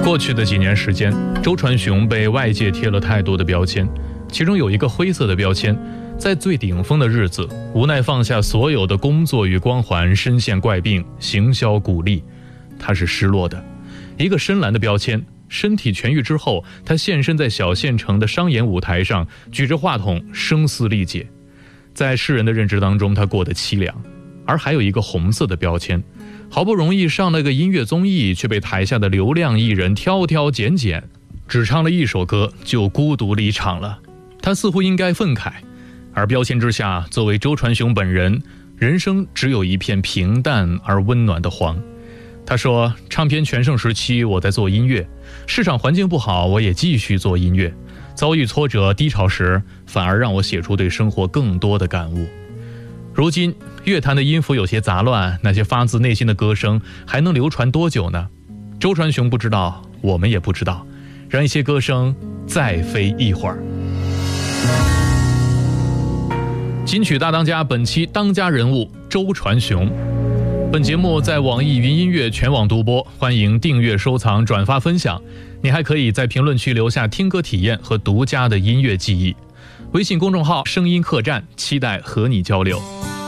过去的几年时间，周传雄被外界贴了太多的标签，其中有一个灰色的标签，在最顶峰的日子，无奈放下所有的工作与光环，身陷怪病，行销鼓励，他是失落的。一个深蓝的标签，身体痊愈之后，他现身在小县城的商演舞台上，举着话筒声嘶力竭。在世人的认知当中，他过得凄凉。而还有一个红色的标签，好不容易上了个音乐综艺，却被台下的流量艺人挑挑拣拣，只唱了一首歌就孤独离场了。他似乎应该愤慨，而标签之下，作为周传雄本人，人生只有一片平淡而温暖的黄。他说，唱片全盛时期我在做音乐，市场环境不好，我也继续做音乐，遭遇挫折低潮时，反而让我写出对生活更多的感悟。如今乐坛的音符有些杂乱，那些发自内心的歌声还能流传多久呢？周传雄不知道，我们也不知道，让一些歌声再飞一会儿。金曲大当家本期当家人物周传雄。本节目在网易云音乐全网独播，欢迎订阅、收藏、转发、分享。你还可以在评论区留下听歌体验和独家的音乐记忆。微信公众号声音客栈，期待和你交流。